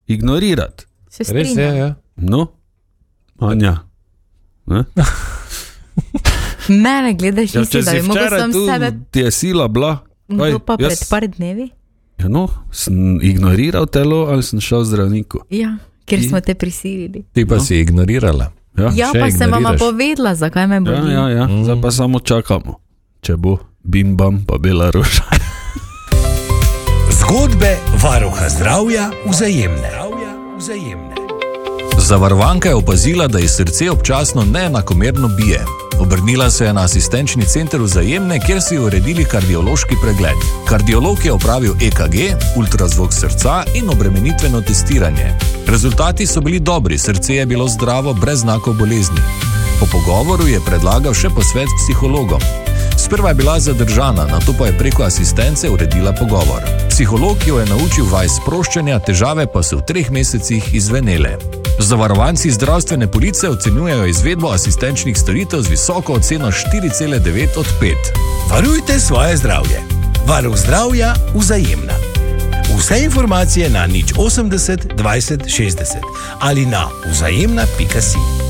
ignorirati. Res je, ja. No, Anja. Mene gledaš in si, da bi mogel sam sebe... Ti je sila bila. Kdo pa pred par dnevi? Ja, no, sem ignoriral telo ali sem šel zdravniku. Ja, ker smo te prisilili. Ti pa si ignorirala. Ja, pa sem vama povedala, zakaj me boli. Ja, zdaj pa samo čakamo, če bo bim bam pa bela roža. Zgodbe varuha zdravja Vzajemne. Zavarovanka je opazila, da ji srce občasno neenakomerno bije. Obrnila se je na asistenčni center Vzajemne, kjer so ji uredili kardiološki pregled. Kardiolog je opravil EKG, ultrazvok srca in obremenitveno testiranje. Rezultati so bili dobri, srce je bilo zdravo, brez znakov bolezni. Po pogovoru je predlagal še posvet s psihologom. Sprva je bila zadržana, nato pa je preko asistence uredila pogovor. Psiholog jo je naučil vaj sproščanja, težave pa so v 3 mesecih izvenele. Zavarovanci zdravstvene police ocenjujejo izvedbo asistenčnih storitev z visoko oceno 4,9 od 5. Varujte svoje zdravje. Varuh zdravja Vzajemna. Vse informacije na 080 20 60 ali na vzajemna.si.